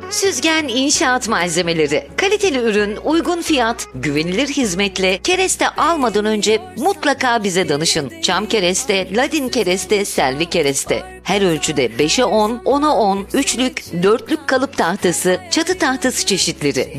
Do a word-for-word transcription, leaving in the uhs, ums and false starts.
Süzgen İnşaat Malzemeleri. Kaliteli ürün, uygun fiyat, güvenilir hizmetle kereste almadan önce mutlaka bize danışın. Çam kereste, ladin kereste, selvi kereste. Her ölçüde beşe on, ona on, üçlük, dörtlük kalıp tahtası, çatı tahtası çeşitleri.